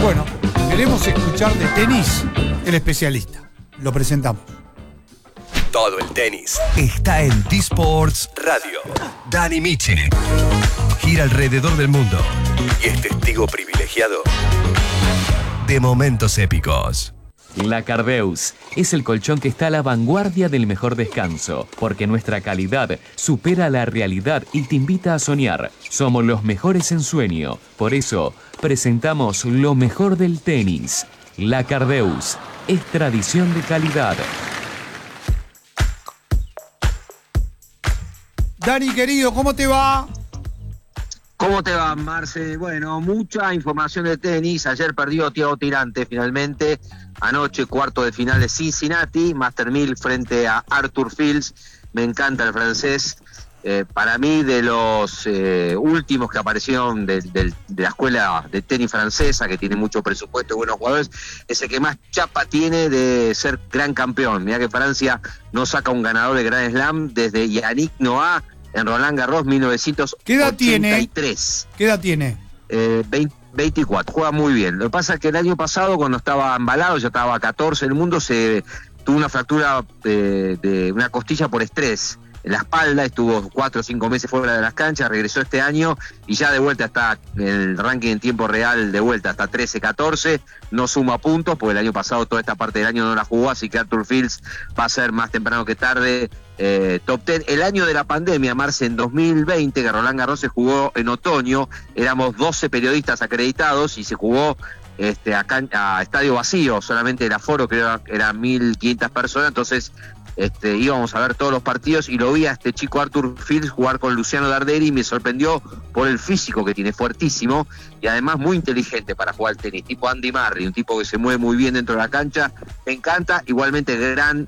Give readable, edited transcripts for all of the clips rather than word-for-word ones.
Bueno, queremos escuchar de tenis el especialista. Lo presentamos. Todo el tenis está en T-Sports Radio. Dani Miche gira alrededor del mundo y es testigo privilegiado de momentos épicos. La Cardeus es el colchón que está a la vanguardia del mejor descanso, porque nuestra calidad supera la realidad y te invita a soñar. Somos los mejores en sueño, por eso presentamos lo mejor del tenis. La Cardeus es tradición de calidad. Dani, querido, ¿cómo te va? ¿Cómo te va, Marce? Bueno, mucha información de tenis. Ayer perdió Thiago Tirante finalmente. Anoche, cuarto de final de Cincinnati, Master 1000 frente a Arthur Fields. Me encanta el francés. Para mí, de los últimos que aparecieron de la escuela de tenis francesa, que tiene mucho presupuesto y buenos jugadores, es el que más chapa tiene de ser gran campeón. Mirá que Francia no saca un ganador de Grand Slam desde Yannick Noah en Roland Garros 1983. ¿Qué edad tiene? 24, juega muy bien. Lo que pasa es que el año pasado, cuando estaba embalado, ya estaba 14 en el mundo, se tuvo una fractura de una costilla por estrés en la espalda, estuvo 4 o 5 meses fuera de las canchas, regresó este año y ya de vuelta está en el ranking en tiempo real, de vuelta hasta 13-14, no suma puntos, porque el año pasado toda esta parte del año no la jugó, así que Arthur Fields va a ser más temprano que tarde top 10. El año de la pandemia, Marce, en 2020, que Roland Garros se jugó en otoño, éramos 12 periodistas acreditados y se jugó acá a estadio vacío, solamente el aforo creo que eran 1.500 personas, entonces íbamos a ver todos los partidos y lo vi a este chico Arthur Fields jugar con Luciano Darderi y me sorprendió por el físico que tiene, fuertísimo y además muy inteligente para jugar al tenis, tipo Andy Murray, un tipo que se mueve muy bien dentro de la cancha, me encanta. Igualmente gran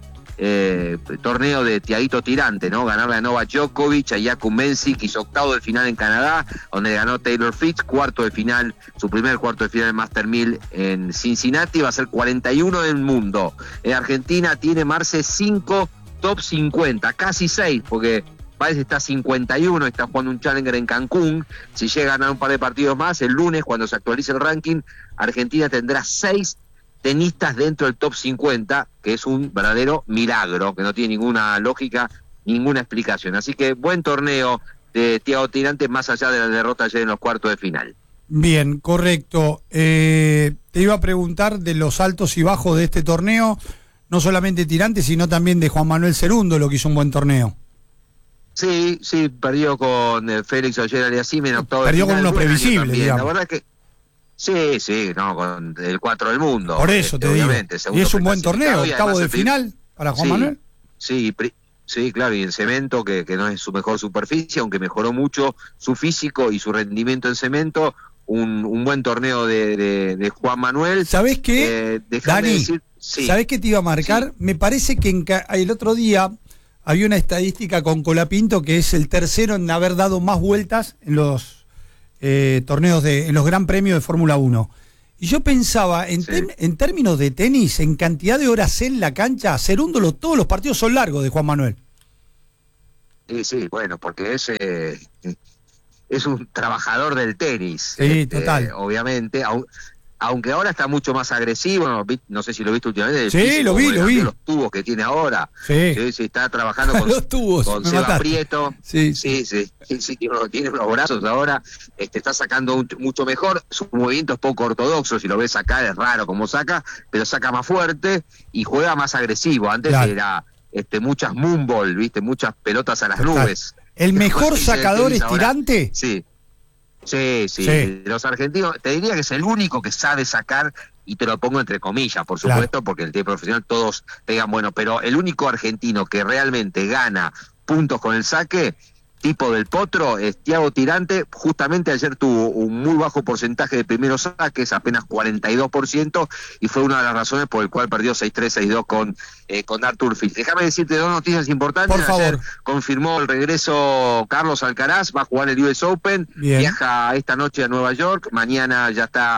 torneo de Thiaguito Tirante, ¿no? Ganarle a Novak Djokovic, a Jakub Mensik, hizo octavo de final en Canadá, donde ganó Taylor Fritz, cuarto de final, su primer cuarto de final en Master 1000 en Cincinnati, va a ser 41 del mundo. En Argentina tiene, Marce, 5 top 50, casi 6, porque parece que está 51, está jugando un Challenger en Cancún. Si llega a ganar un par de partidos más, el lunes, cuando se actualice el ranking, Argentina tendrá 6 tenistas dentro del top 50, que es un verdadero milagro, que no tiene ninguna lógica, ninguna explicación. Así que buen torneo de Thiago Tirante, más allá de la derrota ayer en los cuartos de final. Bien, correcto. Te iba a preguntar de los altos y bajos de este torneo, no solamente Tirante, sino también de Juan Manuel Cerúndolo, que hizo un buen torneo. Sí, perdió con Félix Auger-Aliassime en octavo de final. Perdió con unos previsibles, digamos. La verdad que Sí, no, con el 4 del mundo. Por eso te digo. Y es un buen torneo, octavo de final para Juan Manuel. Sí, claro, y en cemento, que no es su mejor superficie, aunque mejoró mucho su físico y su rendimiento en cemento, un buen torneo de Juan Manuel. ¿Sabés qué, Dani? ¿Sabés qué te iba a marcar? Sí. Me parece que el otro día había una estadística con Colapinto, que es el tercero en haber dado más vueltas en los torneos en los Gran Premios de Fórmula 1. Y yo pensaba, en términos de tenis, en cantidad de horas en la cancha, Cerúndolo, todos los partidos son largos de Juan Manuel. Sí, bueno, porque es un trabajador del tenis. Sí, total. Obviamente, aunque ahora está mucho más agresivo, no sé si lo viste últimamente. Sí, lo vi. Los tubos que tiene ahora. Sí, está trabajando con los tubos, con Seba Prieto. Sí, tiene unos brazos ahora, está sacando mucho mejor. Su movimiento es poco ortodoxo, si lo ves acá es raro como saca, pero saca más fuerte y juega más agresivo. Antes era muchas moonball, ¿viste? Muchas pelotas a las nubes. ¿El mejor sacador es Tirante? Sí. Los argentinos, te diría que es el único que sabe sacar, y te lo pongo entre comillas, por supuesto, porque el tenis profesional todos pegan bueno, pero el único argentino que realmente gana puntos con el saque, tipo del Potro, es Thiago Tirante. Justamente ayer tuvo un muy bajo porcentaje de primeros saques, apenas 42%, y fue una de las razones por el cual perdió 6-3, 6-2 con Arthur Fields. Déjame decirte dos noticias importantes. Por favor. Ayer confirmó el regreso Carlos Alcaraz, va a jugar el US Open, viaja esta noche a Nueva York, mañana ya está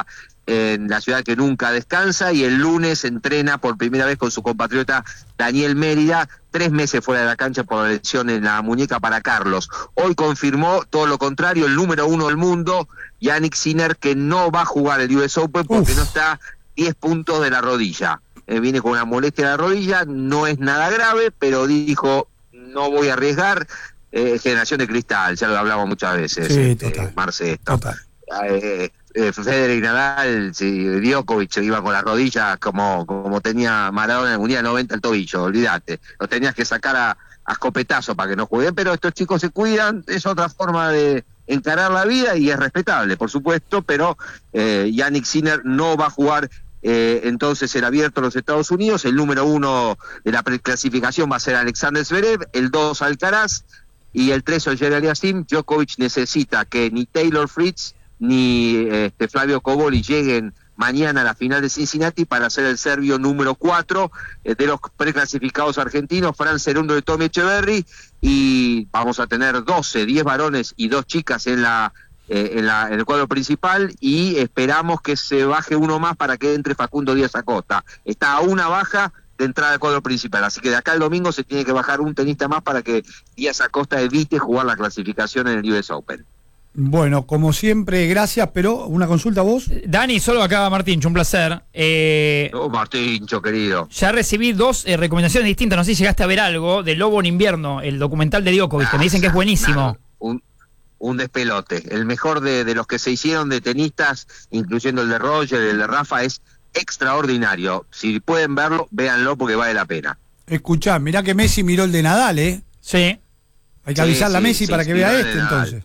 en la ciudad que nunca descansa, y el lunes entrena por primera vez con su compatriota Daniel Mérida, 3 meses fuera de la cancha por la lesión en la muñeca para Carlos. Hoy confirmó todo lo contrario el número 1 del mundo, Jannik Sinner, que no va a jugar el US Open porque no está 10 puntos de la rodilla. Viene con una molestia de la rodilla, no es nada grave, pero dijo, no voy a arriesgar. Generación de cristal, ya lo hablamos muchas veces, sí, total, Marce. total. Federer y Nadal, Djokovic iba con las rodillas como tenía Maradona en el Mundial 90 el tobillo, olvídate, lo tenías que sacar a escopetazo para que no jueguen, pero estos chicos se cuidan, es otra forma de encarar la vida y es respetable, por supuesto, pero Jannik Sinner no va a jugar entonces el abierto de los Estados Unidos. El número 1 de la preclasificación va a ser Alexander Zverev, el 2 Alcaraz y el 3 Ogier Aliassime. Djokovic necesita que ni Taylor Fritz ni Flavio Cobolli lleguen mañana a la final de Cincinnati para ser el serbio número 4 de los preclasificados argentinos, Fran Cerundo de Tommy Echeverry, y vamos a tener 10 varones y 2 chicas en el cuadro principal, y esperamos que se baje uno más para que entre Facundo Díaz Acosta. Está a una baja de entrada al cuadro principal, así que de acá al domingo se tiene que bajar un tenista más para que Díaz Acosta evite jugar la clasificación en el US Open. Bueno, como siempre, gracias, pero una consulta a vos. Dani, solo acá Martíncho, un placer. Martíncho, querido. Ya recibí 2 recomendaciones distintas, no sé si llegaste a ver algo, de Lobo en invierno, el documental de Djokovic, que me dicen que es buenísimo. Un despelote, el mejor de los que se hicieron de tenistas, incluyendo el de Roger, el de Rafa, es extraordinario. Si pueden verlo, véanlo porque vale la pena. Escuchá, mirá que Messi miró el de Nadal, ¿eh? Sí. Hay que avisarle a Messi para que vea entonces.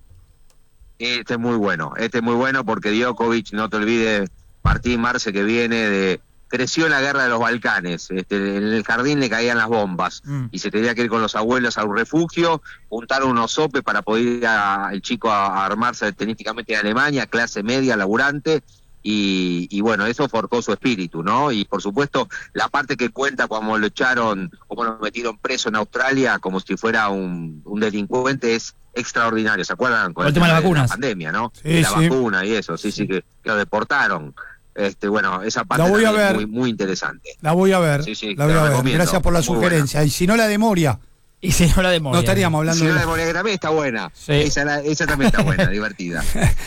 Este es muy bueno porque Djokovic, no te olvides, Martín Marce, que creció en la guerra de los Balcanes, en el jardín le caían las bombas y se tenía que ir con los abuelos a un refugio, juntaron unos sopes para poder ir el chico a armarse tenísticamente en Alemania, clase media, laburante, y bueno, eso forjó su espíritu, ¿no? Y por supuesto, la parte que cuenta cuando lo echaron, como lo metieron preso en Australia, como si fuera un delincuente, es extraordinario. ¿Se acuerdan? Con el tema de las vacunas, la pandemia, ¿no? Sí, la vacuna y eso, sí, que lo deportaron. Bueno, esa parte es muy, muy interesante. La voy a ver, la voy a ver. Recomiendo. Gracias por la sugerencia. Buena. Y si no, la de Moria. Y si no, la de Moria. No estaríamos hablando de la de Moria también está buena. Sí. Esa también está buena, divertida.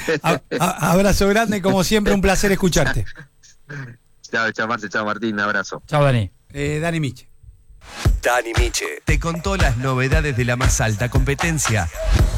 Abrazo grande, como siempre, un placer escucharte. Chao, Marce, chao, Martín, un abrazo. Chao, Dani. Dani Miche. Dani Miche te contó las novedades de la más alta competencia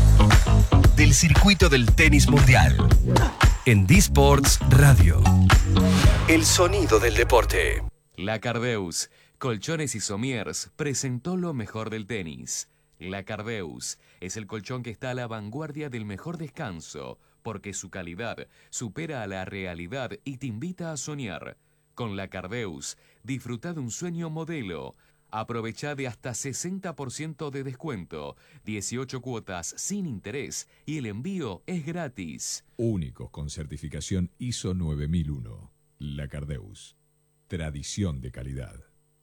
del circuito del tenis mundial en D-Sports Radio. El sonido del deporte. La Cardeus, Colchones y Somiers, presentó lo mejor del tenis. La Cardeus es el colchón que está a la vanguardia del mejor descanso, porque su calidad supera a la realidad y te invita a soñar. Con la Cardeus, disfruta de un sueño modelo. Aprovecha de hasta 60% de descuento, 18 cuotas sin interés y el envío es gratis. Únicos con certificación ISO 9001. La Cardeus. Tradición de calidad.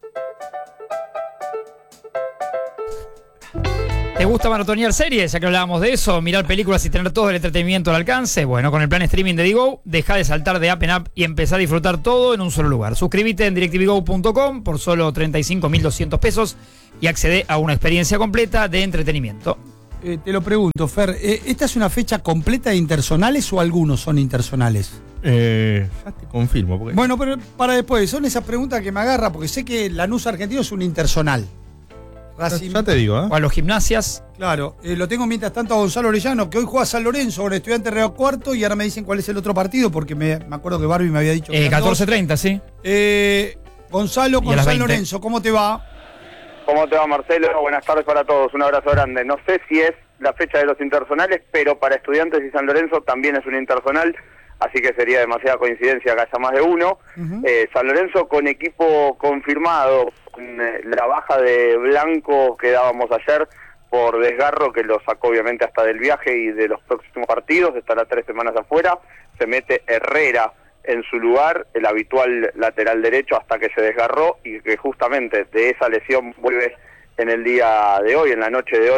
¿Te gusta maratonear series? Ya que hablábamos de eso, mirar películas y tener todo el entretenimiento al alcance. Bueno, con el plan streaming de Digo, deja de saltar de app en app y empezá a disfrutar todo en un solo lugar. Suscríbete en DirecTVGo.com por solo 35.200 pesos y accede a una experiencia completa de entretenimiento. Te lo pregunto, Fer, ¿esta es una fecha completa de intersonales o algunos son intersonales? Ya te confirmo. Porque... Bueno, pero para después, son esas preguntas que me agarra porque sé que Lanús Argentino es un intersonal. Racing. Ya te digo, O a los Gimnasias. Claro, lo tengo mientras tanto a Gonzalo Orellano, que hoy juega San Lorenzo con Estudiantes Río Cuarto, y ahora me dicen cuál es el otro partido, porque me acuerdo que Barbie me había dicho que 14:30, sí. Gonzalo, con San Lorenzo, ¿cómo te va? ¿Cómo te va, Marcelo? Buenas tardes para todos, un abrazo grande. No sé si es la fecha de los intersonales, pero para Estudiantes y San Lorenzo también es un intersonal, así que sería demasiada coincidencia que haya más de uno. San Lorenzo con equipo confirmado, con la baja de Blanco que dábamos ayer por desgarro, que lo sacó obviamente hasta del viaje y de los próximos partidos, estará 3 semanas afuera. Se mete Herrera en su lugar, el habitual lateral derecho, hasta que se desgarró, y que justamente de esa lesión vuelve en el día de hoy, en la noche de hoy,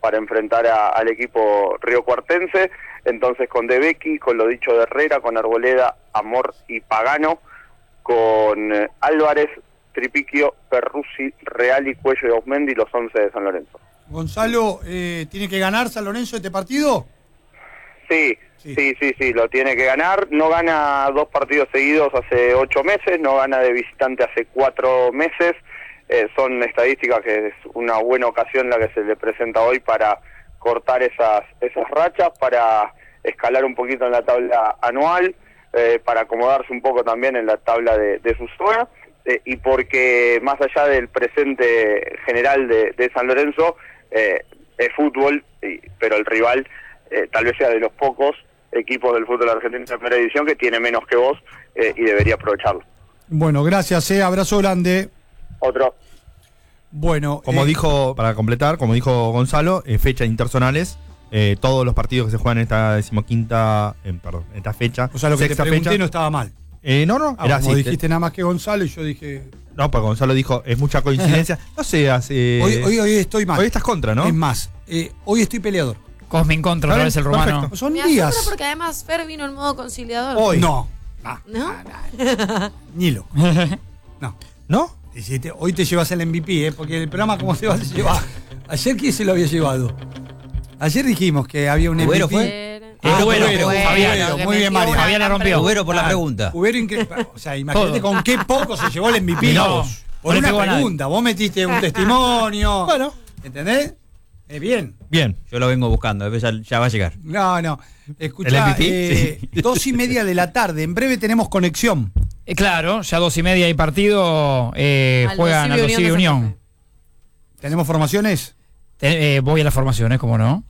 para enfrentar al equipo riocuartense. Entonces con De Becchi, con lo dicho de Herrera, con Arboleda, Amor y Pagano, con Álvarez, Tripiquio, Perruzzi, Real y Cuello de Osmendi, los 11 de San Lorenzo. Gonzalo, ¿tiene que ganar San Lorenzo este partido? Sí, lo tiene que ganar. No gana 2 partidos seguidos hace 8 meses, no gana de visitante hace 4 meses. Son estadísticas que es una buena ocasión la que se le presenta hoy para cortar esas rachas, para escalar un poquito en la tabla anual, para acomodarse un poco también en la tabla de su zona, y porque más allá del presente general de San Lorenzo, es fútbol, pero el rival tal vez sea de los pocos equipos del fútbol argentino en la primera división que tiene menos que vos y debería aprovecharlo. Bueno, gracias, abrazo grande. Otro. Bueno, como dijo, para completar, como dijo Gonzalo, fecha interzonales, todos los partidos que se juegan en esta decimoquinta, esta fecha. O sea, lo que te pregunté fecha, no estaba mal. No, era así. Como dijiste nada más que Gonzalo y yo dije... No, pues Gonzalo dijo, es mucha coincidencia. No sé, hoy estoy mal. Hoy estás contra, ¿no? Es más, hoy estoy peleador. Cosmin contra otra vez el rumano. Perfecto. Son me días. asombra porque además Fer vino en modo conciliador. Hoy. No. Nilo. No. ¿No? Hoy te llevas el MVP, porque el programa como se va a llevar. Ayer quién se lo había llevado. Ayer dijimos que había un MVP. Fue. Fabián, muy bien, Mario. Fabián la rompió. Cubero por la pregunta. Cubero increíble. O sea, imagínate con qué poco se llevó el MVP. No, por una pregunta. Vos metiste un testimonio. Bueno. ¿Entendés? Bien. Yo lo vengo buscando, ya va a llegar. No. Escuchá, 2:30 de la tarde. En breve tenemos conexión. Claro, ya 2:30 hay partido. Juegan Aldosivi y Unión. ¿Tenemos formaciones? Voy a las formaciones, ¿cómo no?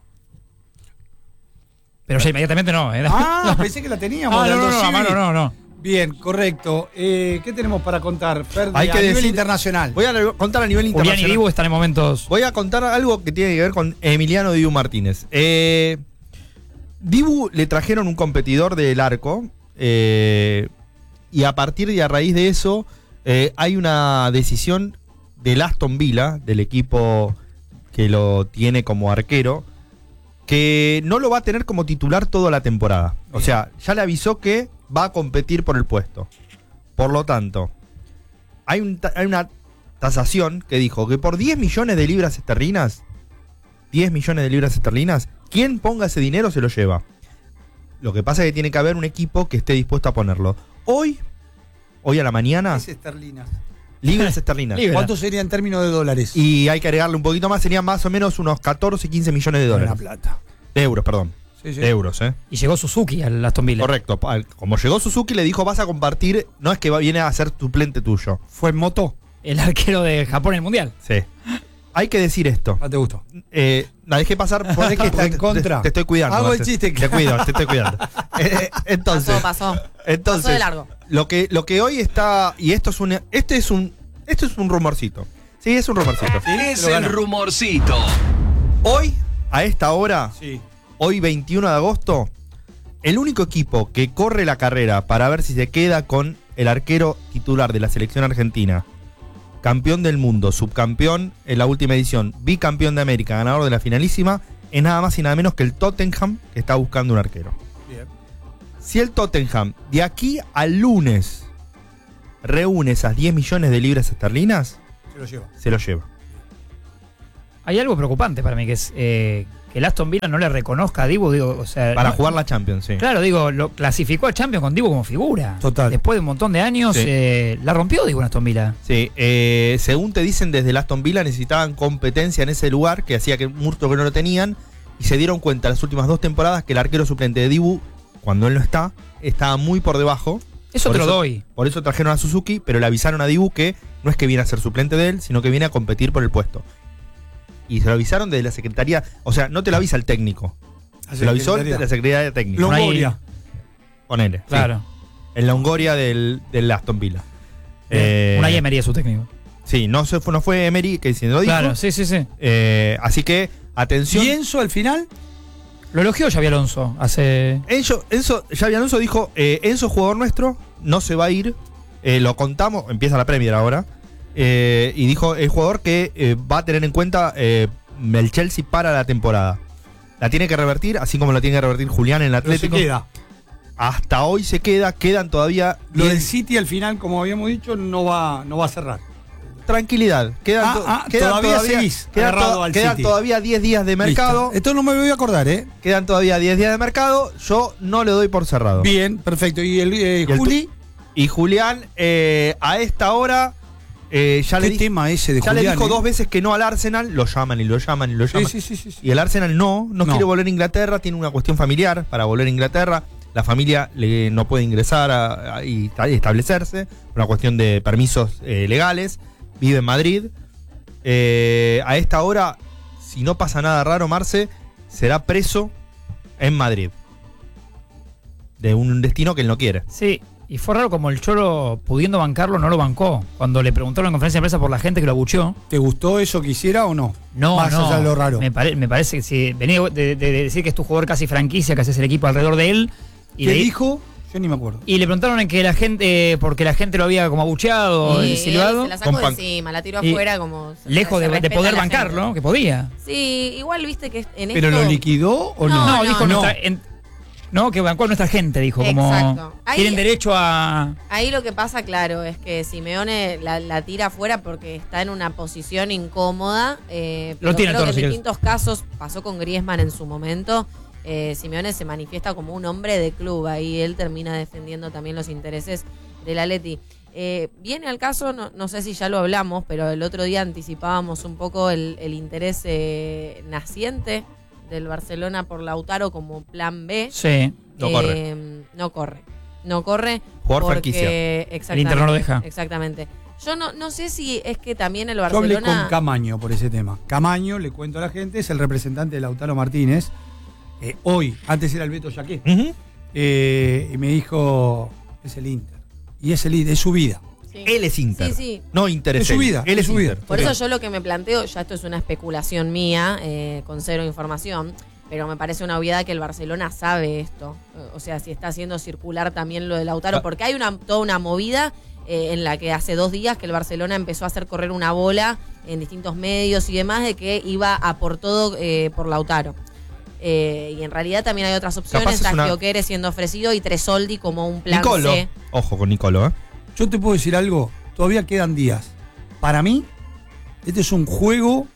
Pero ya inmediatamente no. Pensé que la teníamos. No. Bien, correcto. ¿Qué tenemos para contar, Fer, Hay que a nivel internacional? Voy a contar a nivel internacional. Julián y Dibu están en momentos... Voy a contar algo que tiene que ver con Emiliano Dibu Martínez. Dibu le trajeron un competidor del arco, y a partir de a raíz de eso hay una decisión del Aston Villa, del equipo que lo tiene como arquero, que no lo va a tener como titular toda la temporada. O sea, ya le avisó que va a competir por el puesto. Por lo tanto, hay una tasación que dijo que por 10 millones de libras esterlinas, quien ponga ese dinero se lo lleva. Lo que pasa es que tiene que haber un equipo que esté dispuesto a ponerlo. Hoy a la mañana... Es esterlinas. Libras esterlinas. ¿Cuánto sería en términos de dólares? Y hay que agregarle un poquito más, serían más o menos unos 14, 15 millones de dólares. Buena plata. De euros, perdón. Sí. De euros, Y llegó Suzuki al Aston Villa. Correcto. Como llegó Suzuki, le dijo, vas a compartir, no es que viene a ser suplente tuyo. ¿Fue en moto? El arquero de Japón en el Mundial. Sí. Hay que decir esto. ¿Te gustó? La dejé pasar por que está en contra. Te estoy cuidando. Hago el chiste. Te estoy cuidando. Entonces, pasó de largo. Lo que hoy está, y esto es un rumorcito. Sí, es un rumorcito. ¿Sí? Es el rumorcito. Hoy, a esta hora, sí. Hoy 21 de agosto, el único equipo que corre la carrera para ver si se queda con el arquero titular de la selección argentina, campeón del mundo, subcampeón en la última edición, bicampeón de América, ganador de la finalísima, es nada más y nada menos que el Tottenham, que está buscando un arquero. Bien. Si el Tottenham de aquí al lunes reúne esas 10 millones de libras esterlinas, se lo lleva. Hay algo preocupante para mí, que es que el Aston Villa no le reconozca a Dibu, para jugar la Champions, sí. Claro, lo clasificó al Champions con Dibu como figura. Total. Después de un montón de años, sí. La rompió Dibu en Aston Villa. Sí, según te dicen desde el Aston Villa, necesitaban competencia en ese lugar, que hacía que mucho que no lo tenían, y se dieron cuenta las últimas 2 temporadas que el arquero suplente de Dibu, cuando él no está, estaba muy por debajo. Eso te lo doy. Por eso trajeron a Suzuki, pero le avisaron a Dibu que no es que viene a ser suplente de él, sino que viene a competir por el puesto. Y se lo avisaron desde la secretaría, o sea, no te lo avisa el técnico. Se lo avisó desde la secretaría técnica. Longoria. Ponele. Claro. Sí. En Longoria del Aston Villa. Una Emery es su técnico. Sí, no fue Emery que se lo dijo. Claro, sí. Así que, atención. ¿Y Enzo al final? Lo elogió Xabi Alonso hace... Xabi Alonso dijo, Enzo es jugador nuestro, no se va a ir, lo contamos, empieza la Premier ahora, y dijo, el jugador que va a tener en cuenta el Chelsea para la temporada. La tiene que revertir, así como la tiene que revertir Julián en el Atlético. Se queda. Hasta hoy se quedan todavía. Lo del City al final, como habíamos dicho, no va a cerrar. Tranquilidad. Quedan todavía 10 días de mercado. Listo. Esto no me voy a acordar, ¿eh? Quedan todavía 10 días de mercado. Yo no le doy por cerrado. Bien, perfecto. ¿Y Juli? Y Julián, a esta hora. Ya le dijo 2 veces que no al Arsenal. Lo llaman y lo llaman y lo llaman. Sí. Y el Arsenal no quiere volver a Inglaterra. Tiene una cuestión familiar para volver a Inglaterra. La familia no puede ingresar y establecerse. Una cuestión de permisos legales. Vive en Madrid. A esta hora, si no pasa nada raro, Marce, será preso en Madrid. De un destino que él no quiere. Sí, y fue raro como el Cholo, pudiendo bancarlo, no lo bancó. Cuando le preguntaron en conferencia de prensa por la gente que lo abucheó. ¿Te gustó eso que hiciera o no? No, Más allá de lo raro. Me parece que si venía de decir que es tu jugador casi franquicia, que haces el equipo alrededor de él. ¿Qué dijo? Yo ni me acuerdo. Y le preguntaron en que la gente, porque la gente lo había como abucheado y silbado. Se la sacó de encima, la tiró afuera como... Lejos de poder bancarlo, que podía. Sí, igual viste que en ¿Pero esto... lo liquidó o no? No, dijo no, que bancó a nuestra gente, dijo. Exacto. Como tienen derecho a... Ahí lo que pasa, claro, es que Simeone la tira afuera porque está en una posición incómoda. Lo tiene creo todo, que si en quieres. distintos casos, pasó con Griezmann en su momento. Simeone se manifiesta como un hombre de club, ahí él termina defendiendo también los intereses del Atleti. Viene al caso, no sé si ya lo hablamos, pero el otro día anticipábamos un poco el interés naciente del Barcelona por Lautaro como plan B. Sí, no corre. Jugador franquicia. El Inter no lo deja. Exactamente. Yo no sé si es que también el Yo Barcelona... hablé con Camaño por ese tema. Camaño, le cuento a la gente, es el representante de Lautaro Martínez. Hoy, antes era el Beto Yaqué. Y me dijo, es el Inter. Y es el Inter, es su vida. Sí. Él es Inter. Sí. No interesa. Es su vida. Él es su vida. Por eso yo lo que me planteo, ya esto es una especulación mía, con cero información, pero me parece una obviedad que el Barcelona sabe esto. O sea, si está haciendo circular también lo de Lautaro, porque hay toda una movida en la que hace 2 días que el Barcelona empezó a hacer correr una bola en distintos medios y demás de que iba a por todo por Lautaro. Y en realidad también hay otras opciones. Está Gyökeres siendo ofrecido y Tresoldi como un plan Nicolo. C. Ojo con Nicolo, Yo te puedo decir algo, todavía quedan días. Para mí, este es un juego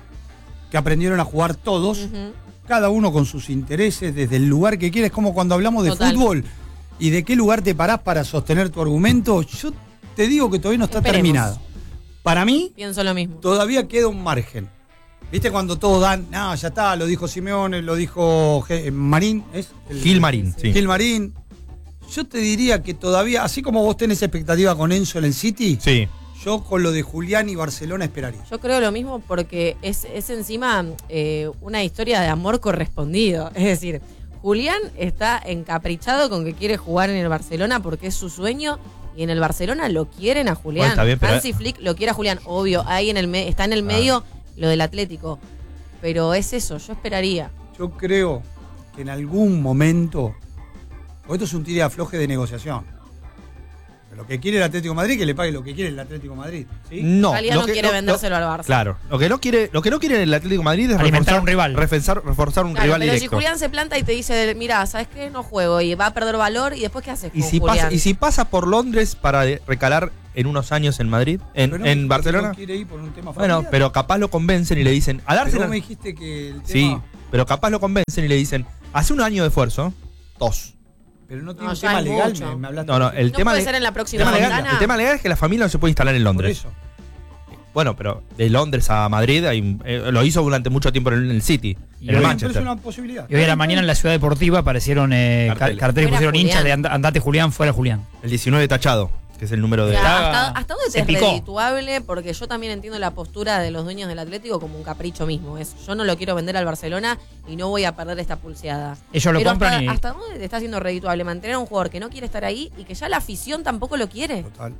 que aprendieron a jugar todos, cada uno con sus intereses, desde el lugar que quieres, como cuando hablamos de fútbol y de qué lugar te parás para sostener tu argumento. Yo te digo que todavía no está terminado. Para mí, pienso lo mismo. Todavía queda un margen. ¿Viste cuando todos dan, no, ya está, lo dijo Simeone, lo dijo Marín? Gil Marín, sí. Gil Marín. Yo te diría que todavía, así como vos tenés expectativa con Enzo en el City, sí. Yo con lo de Julián y Barcelona esperaría. Yo creo lo mismo porque es encima una historia de amor correspondido. Es decir, Julián está encaprichado con que quiere jugar en el Barcelona porque es su sueño y en el Barcelona lo quieren a Julián. Bueno, está bien, pero... Hansi Flick lo quiere a Julián, obvio, ahí está en el medio lo del Atlético. Pero es eso, yo esperaría. Yo creo que en algún momento, porque esto es un tire y afloje de negociación. Pero lo que quiere el Atlético de Madrid, que le pague lo que quiere el Atlético de Madrid. ¿Sí? No, Julián no quiere vendérselo al Barça. Claro, lo que no quiere el Atlético de Madrid es alimentar un rival. Reforzar un rival pero directo. si Julián se planta y te dice, mira, ¿sabes qué? No juego y va a perder valor y después ¿qué haces con Julián? Y si pasa por Londres para recalar en unos años en Madrid, en Barcelona. No quiere ir por un tema bueno, familiar. pero capaz lo convencen y le dicen, al Arsenal. Vos me dijiste que el tema... Sí, pero capaz lo convencen y le dicen, hace un año de esfuerzo, 2. Pero no tiene un tema legal, me hablaste. No, el tema puede ser en la próxima ventana. El tema legal es que la familia no se puede instalar en Londres. Por eso. Bueno, pero de Londres a Madrid lo hizo durante mucho tiempo en el City, en el Manchester. Pero es una posibilidad. Y hoy a la mañana en la Ciudad Deportiva aparecieron carteles que pusieron hinchas de andate Julián, fuera Julián. El 19 tachado, que es el número de... Hasta dónde te es redituable, porque yo también entiendo la postura de los dueños del Atlético como un capricho mismo. Yo no lo quiero vender al Barcelona y no voy a perder esta pulseada. Ellos lo compran ¿Hasta dónde te está haciendo redituable mantener a un jugador que no quiere estar ahí y que ya la afición tampoco lo quiere? Total.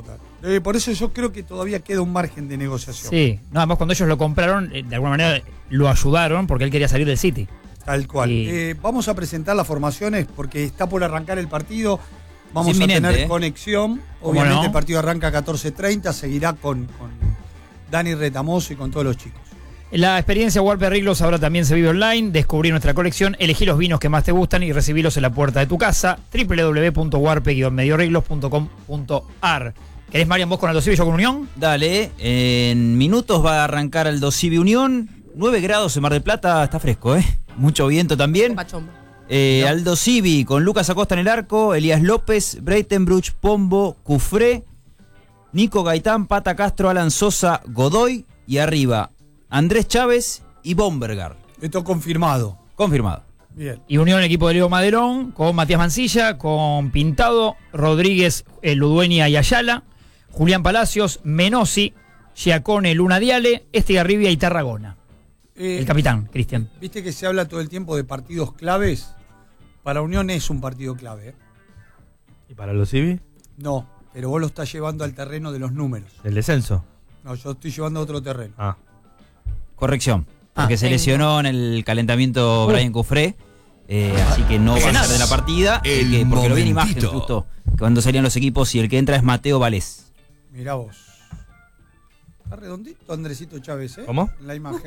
Por eso yo creo que todavía queda un margen de negociación. Sí, nada más cuando ellos lo compraron, de alguna manera lo ayudaron porque él quería salir del City. Tal cual. Vamos a presentar las formaciones porque está por arrancar el partido. Vamos a tener conexión. Obviamente el partido arranca a 14:30, seguirá con Dani Retamoso y con todos los chicos. La experiencia Warpe Riglos ahora también se vive online. Descubrí nuestra colección, elegí los vinos que más te gustan y recibílos en la puerta de tu casa. www.warpe-medioriglos.com.ar. ¿Querés, Marian, vos con Aldo Civi y yo con Unión? Dale, en minutos va a arrancar Aldo Civi Unión. 9 grados en Mar del Plata, está fresco, mucho viento también. Aldo Civi con Lucas Acosta en el arco, Elías López, Breitenbruch, Pombo, Cufré, Nico Gaitán, Pata Castro, Alan Sosa, Godoy y arriba Andrés Chávez y Bombergar. Esto confirmado. Confirmado. Bien. Y Unión, el equipo de Leo Maderón, con Matías Mancilla, con Pintado, Rodríguez, Ludueña y Ayala, Julián Palacios, Menossi, Giacone, Luna Diale, Estigarribia y Tarragona. El capitán, Cristian. Viste que se habla todo el tiempo de partidos claves. Para Unión es un partido clave. ¿Y para los Civi? No, pero vos lo estás llevando al terreno de los números. ¿El descenso? No, yo estoy llevando a otro terreno. Corrección, porque se lesionó en el calentamiento Brian Cufré, así que no va a ser de la partida, porque lo vi en imagen justo cuando salían los equipos y el que entra es Mateo Valés. Mirá vos. Está redondito Andresito Chávez, ¿Cómo? En la imagen.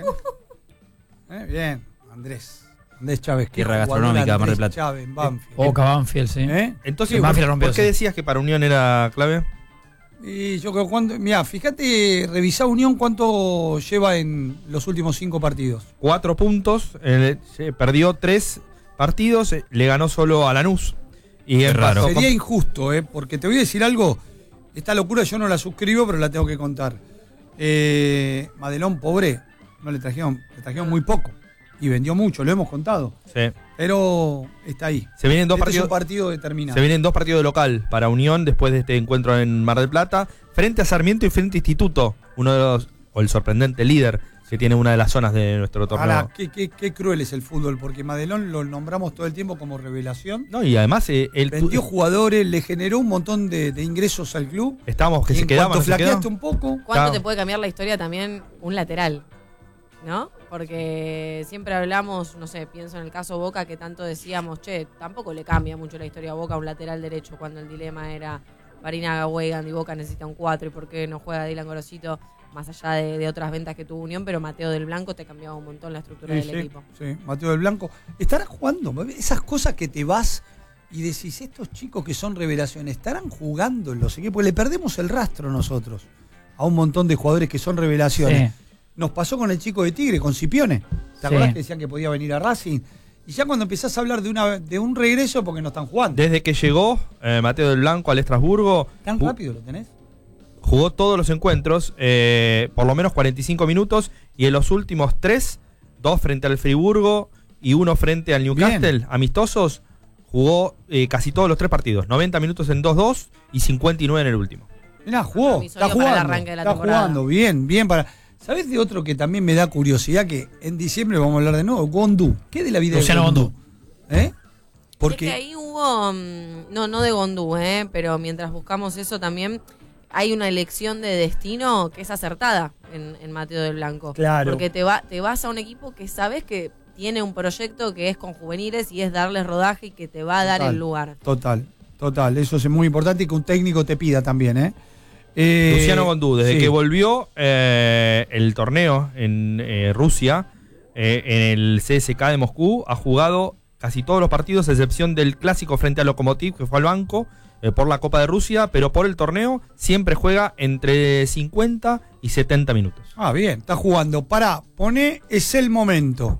Bien, Andrés Chávez. Tierra gastronómica, Mar del Plata. Chávez, en Banfield. Boca Banfield, sí. Entonces, Banfield rompió, ¿por qué decías que para Unión era clave? Y yo creo que mirá, fíjate, revisá Unión cuánto lleva en los últimos 5 partidos. 4 puntos, perdió 3 partidos, le ganó solo a Lanús. Y es raro. Sería injusto, porque te voy a decir algo, esta locura yo no la suscribo, pero la tengo que contar. Madelón, pobre, no le trajeron muy poco y vendió mucho, lo hemos contado. Sí. Pero está ahí. Se vienen 2 partidos. Es un partido determinado. Se vienen 2 partidos de local para Unión después de este encuentro en Mar del Plata, frente a Sarmiento y frente a Instituto, uno de los, o el sorprendente líder que tiene una de las zonas de nuestro torneo. Ahora, qué cruel es el fútbol, porque Madelón lo nombramos todo el tiempo como revelación. No, y además vendió jugadores, le generó un montón de ingresos al club. Estamos que se quedaban. Cuando flaqueaste un poco. ¿Cuánto te puede cambiar la historia también un lateral? ¿No? Porque siempre hablamos, no sé, pienso en el caso Boca, que tanto decíamos, tampoco le cambia mucho la historia a Boca a un lateral derecho, cuando el dilema era Barinaga, Weigand y Boca necesita un 4 y por qué no juega Dylan Gorosito, más allá de otras ventas que tuvo Unión, pero Mateo del Blanco te cambiaba un montón la estructura del equipo. Sí, Mateo del Blanco. ¿Estará jugando? Esas cosas que te vas y decís, estos chicos que son revelaciones, ¿estarán jugando en los equipos? Le perdemos el rastro nosotros a un montón de jugadores que son revelaciones. Sí. Nos pasó con el chico de Tigre, con Scipione. ¿Te acordás que decían que podía venir a Racing? Y ya cuando empezás a hablar de un regreso, porque no están jugando. Desde que llegó Mateo del Blanco al Estrasburgo. ¿Tan rápido lo tenés? Jugó todos los encuentros, por lo menos 45 minutos, y en los últimos 3, 2 frente al Friburgo y 1 frente al Newcastle, amistosos, jugó casi todos los 3 partidos. 90 minutos en 2-2 y 59 en el último. Mirá, jugó. Está jugando bien para... ¿Sabés de otro que también me da curiosidad? Que en diciembre vamos a hablar de nuevo, Gondú. ¿Qué de la vida Luciano de Gondú? Porque ahí hubo, no de Gondú, pero mientras buscamos eso también hay una elección de destino que es acertada en Mateo del Blanco. Claro. Porque te vas a un equipo que sabes que tiene un proyecto que es con juveniles y es darles rodaje y que te va a dar el lugar. Total. Eso es muy importante y que un técnico te pida también, Luciano Gondú, desde que volvió el torneo en Rusia, en el CSKA de Moscú, ha jugado casi todos los partidos, a excepción del clásico frente a Lokomotiv, que fue al banco por la Copa de Rusia, pero por el torneo siempre juega entre 50 y 70 minutos. Bien, está jugando. Pone, es el momento.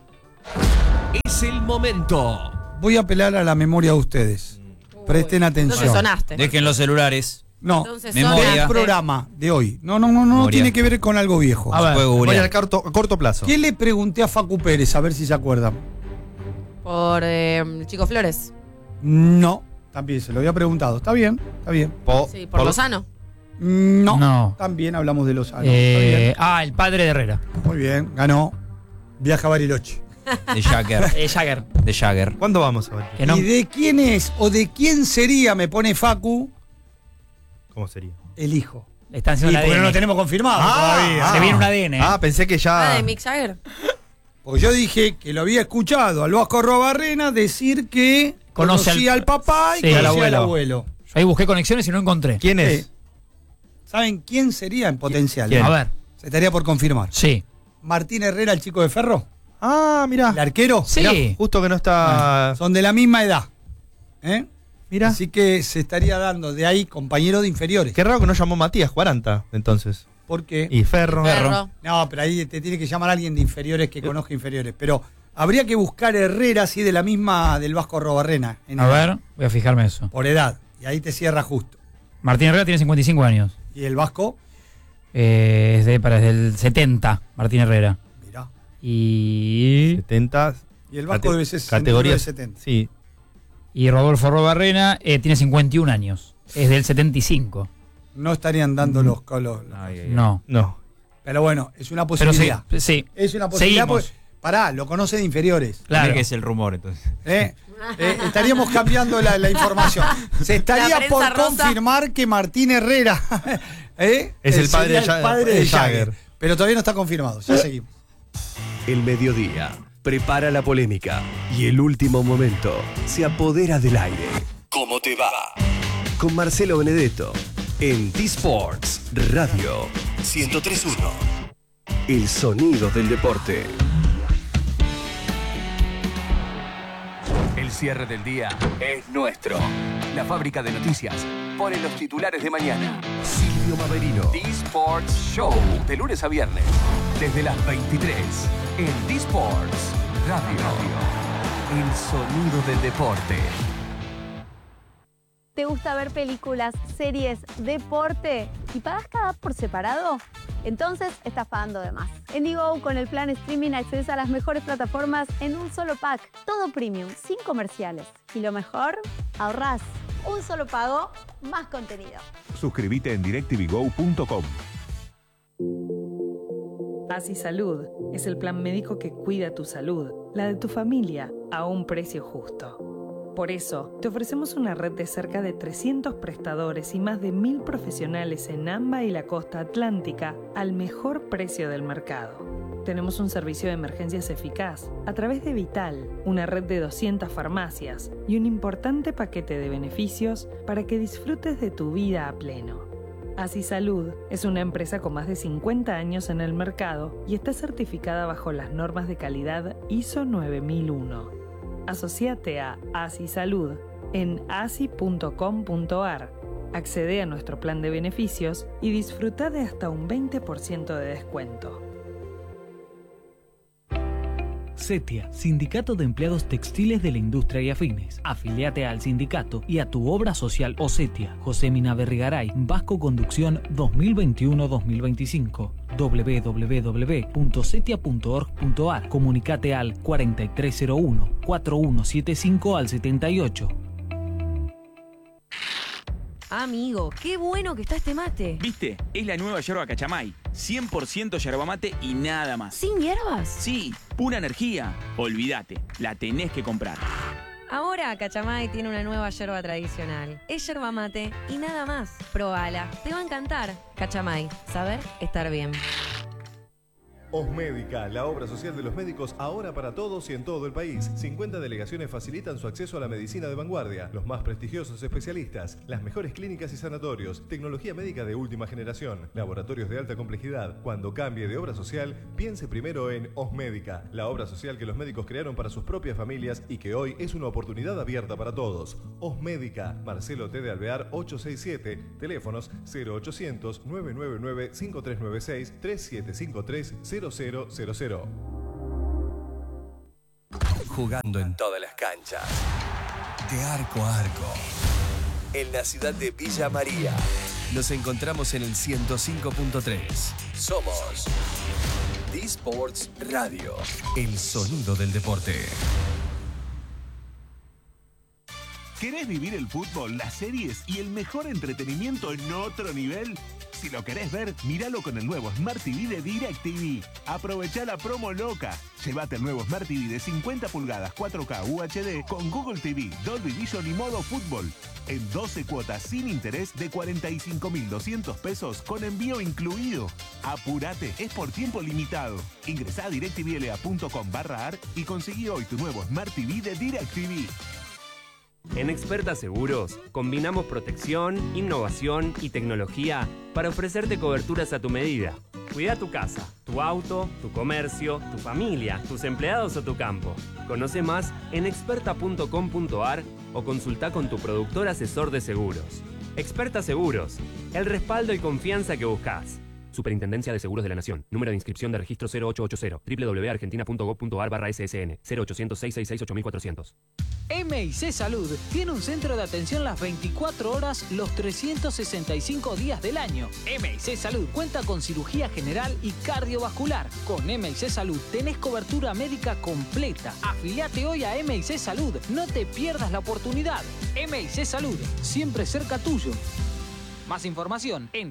Es el momento. Voy a apelar a la memoria de ustedes. Presten atención. Entonces sonaste. Dejen los celulares. No, memoria. El programa de hoy. No tiene que ver con algo viejo. A ver, voy al corto plazo. ¿Qué le pregunté a Facu Pérez? A ver si se acuerdan. Por Chico Flores. No, también se lo había preguntado. Está bien. Sí, por Lozano. No, también hablamos de Lozano. El padre de Herrera. Muy bien, ganó. Viaja a Bariloche. De Jagger. ¿Cuándo vamos a ver? ¿Y de quién es o de quién sería, me pone Facu? ¿Cómo sería? El hijo. Están haciendo porque no lo tenemos confirmado todavía. Se viene un ADN. Pensé que ya... de Mick Jagger. Porque yo dije que lo había escuchado al Vasco Robarrena decir que conocía al papá y conocía al abuelo. Yo ahí busqué conexiones y no encontré. ¿Quién es? ¿Saben quién sería en potencial? ¿Quién? A ver. Se estaría por confirmar. Sí. Martín Herrera, el chico de Ferro? Ah, mirá. ¿El arquero? Sí. Mirá. Justo que no está. Son de la misma edad. Mirá. Así que se estaría dando de ahí compañero de inferiores. Qué raro que no llamó Matías 40, entonces. ¿Por qué? Y Ferro. No, pero ahí te tiene que llamar a alguien de inferiores que conozca inferiores. Pero habría que buscar Herrera, así de la misma del Vasco Robarrena. A ver, voy a fijarme eso. Por edad. Y ahí te cierra justo. Martín Herrera tiene 55 años. ¿Y el Vasco? Es desde el 70, Martín Herrera. Mirá. Y 70. Y el Vasco debe ser categoría 70. Sí. Y Rodolfo Robarrena tiene 51 años. Es del 75. No estarían dando los No. Pero bueno, es una posibilidad. Pero sí. Es una posibilidad. Seguimos. Pará, lo conoce de inferiores. Claro que es el rumor, entonces. Estaríamos cambiando la información. Se estaría La por prensa rosa. confirmar que Martín Herrera Es el padre sería de Jagger. Pero todavía no está confirmado. Ya seguimos. El mediodía prepara la polémica y el último momento se apodera del aire. ¿Cómo te va? Con Marcelo Benedetto en T-Sports Radio 103.1. El sonido del deporte. El cierre del día es nuestro. La fábrica de noticias pone los titulares de mañana. Silvio Maverino. T-Sports Show. De lunes a viernes. Desde las 23. En T-Sports Radio. El sonido del deporte. ¿Te gusta ver películas, series, deporte y pagas cada app por separado? Entonces estás pagando de más. En Digo, con el plan streaming accedes a las mejores plataformas en un solo pack. Todo premium, sin comerciales. Y lo mejor, ahorrás. Un solo pago, más contenido. Suscríbete en directvgo.com. Así Salud es el plan médico que cuida tu salud, la de tu familia, a un precio justo. Por eso, te ofrecemos una red de cerca de 300 prestadores y más de 1000 profesionales en AMBA y la costa atlántica al mejor precio del mercado. Tenemos un servicio de emergencias eficaz a través de Vital, una red de 200 farmacias y un importante paquete de beneficios para que disfrutes de tu vida a pleno. Así Salud es una empresa con más de 50 años en el mercado y está certificada bajo las normas de calidad ISO 9001. Asociate a Así Salud en asi.com.ar. Accede a nuestro plan de beneficios y disfruta de hasta un 20% de descuento. CETIA, Sindicato de Empleados Textiles de la Industria y Afines. Afiliate al sindicato y a tu obra social o CETIA. José Mina Berrigaray, Vasco Conducción 2021-2025. www.cetia.org.ar. Comunicate al 4301-4175 al 78. Amigo, qué bueno que está este mate. ¿Viste? Es la nueva yerba Cachamay. 100% yerba mate y nada más. ¿Sin hierbas? Sí, pura energía. Olvídate, la tenés que comprar. Ahora Cachamay tiene una nueva yerba tradicional. Es yerba mate y nada más. Probala, te va a encantar. Cachamay, saber estar bien. Osmédica, la obra social de los médicos ahora para todos y en todo el país. 50 delegaciones facilitan su acceso a la medicina de vanguardia, los más prestigiosos especialistas, las mejores clínicas y sanatorios, tecnología médica de última generación, laboratorios de alta complejidad. Cuando cambie de obra social, piense primero en Osmédica, la obra social que los médicos crearon para sus propias familias y que hoy es una oportunidad abierta para todos. Osmédica, Marcelo T. de Alvear 867, teléfonos 0800 999 5396 3753 0000. Jugando en todas las canchas. De arco a arco. En la ciudad de Villa María. Nos encontramos en el 105.3. Somos T-Sports Radio. El sonido del deporte. ¿Querés vivir el fútbol, las series y el mejor entretenimiento en otro nivel? Si lo querés ver, míralo con el nuevo Smart TV de DirecTV. Aprovechá la promo loca. Llévate el nuevo Smart TV de 50 pulgadas 4K UHD con Google TV, Dolby Vision y modo fútbol. En 12 cuotas sin interés de 45.200 pesos con envío incluido. Apurate, es por tiempo limitado. Ingresá a directvla.com/ar y conseguí hoy tu nuevo Smart TV de DirecTV. En Experta Seguros, combinamos protección, innovación y tecnología para ofrecerte coberturas a tu medida. Cuida tu casa, tu auto, tu comercio, tu familia, tus empleados o tu campo. Conoce más en experta.com.ar o consulta con tu productor asesor de seguros. Experta Seguros, el respaldo y confianza que buscas. Superintendencia de Seguros de la Nación. Número de inscripción de registro 0880. www.argentina.gov.ar/ssn. 0800-666-8400. MIC Salud tiene un centro de atención las 24 horas, los 365 días del año. MIC Salud cuenta con cirugía general y cardiovascular. Con MIC Salud tenés cobertura médica completa. Afiliate hoy a MIC Salud. No te pierdas la oportunidad. MIC Salud, siempre cerca tuyo. Más información en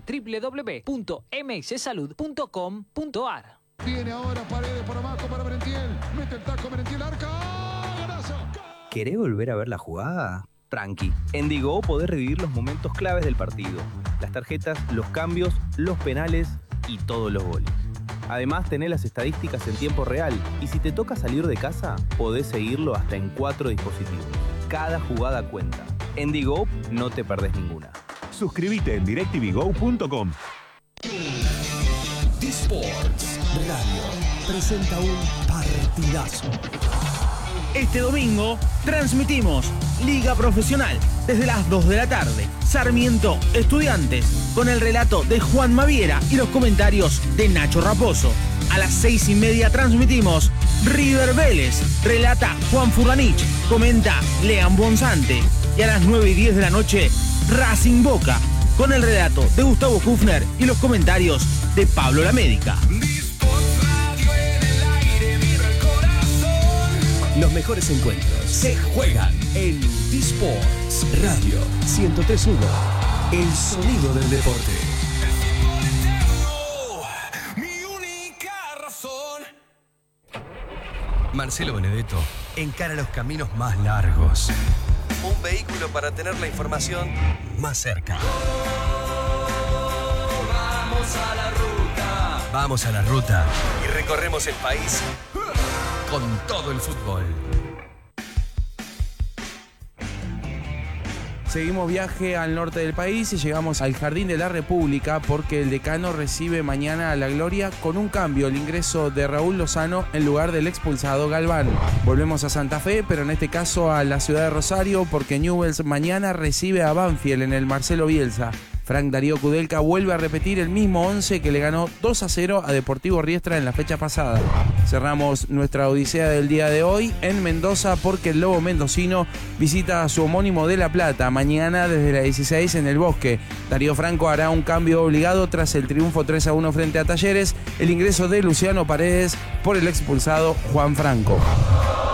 www.micsalud.com.ar. Viene ahora Paredes por abajo para Merentiel. Mete el taco Merentiel, arca. ¡Golazo! ¿Querés volver a ver la jugada? Tranqui. En Digo podés revivir los momentos claves del partido. Las tarjetas, los cambios, los penales y todos los goles. Además, tenés las estadísticas en tiempo real. Y si te toca salir de casa, podés seguirlo hasta en 4 dispositivos. Cada jugada cuenta. En Digo no te perdés ninguna. Suscríbete en DirecTVGo.com. D-Sports Radio presenta un partidazo. Este domingo transmitimos Liga Profesional desde las 2 de la tarde. Sarmiento Estudiantes con el relato de Juan Maviera y los comentarios de Nacho Raposo. A las 6:30 transmitimos River Vélez. Relata Juan Furlanich, comenta Lean Bonzante. Y a las 9:10 de la noche Racing Boca con el relato de Gustavo Kufner y los comentarios de Pablo Lamédica. Los mejores encuentros se juegan en D-Sports Radio 103.1. El sonido del deporte. Marcelo Benedetto encara los caminos más largos. Un vehículo para tener la información más cerca. Vamos a la ruta. Vamos a la ruta y recorremos el país con todo el fútbol. Seguimos viaje al norte del país y llegamos al Jardín de la República porque el decano recibe mañana a la Gloria con un cambio, el ingreso de Raúl Lozano en lugar del expulsado Galván. Volvemos a Santa Fe, pero en este caso a la ciudad de Rosario porque Newell's mañana recibe a Banfield en el Marcelo Bielsa. Frank Darío Kudelka vuelve a repetir el mismo 11 que le ganó 2-0 a Deportivo Riestra en la fecha pasada. Cerramos nuestra odisea del día de hoy en Mendoza porque el Lobo mendocino visita a su homónimo de La Plata mañana desde las 16 en el Bosque. Darío Franco hará un cambio obligado tras el triunfo 3-1 frente a Talleres, el ingreso de Luciano Paredes por el expulsado Juan Franco.